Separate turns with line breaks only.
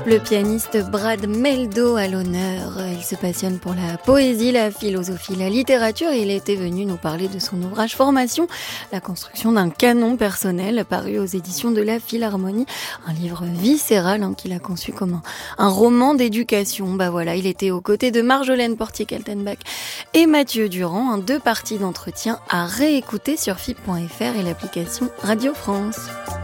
Le pianiste Brad Mehldau à l'honneur. Il se passionne pour la poésie, la philosophie, la littérature et il était venu nous parler de son ouvrage Formation, la construction d'un canon personnel paru aux éditions de la Philharmonie. Un livre viscéral qu'il a conçu comme un roman d'éducation. Voilà, il était aux côtés de Marjolaine Portier-Kaltenbach et Mathieu Durand. 2 parties d'entretien à réécouter sur FIP.fr et l'application Radio France.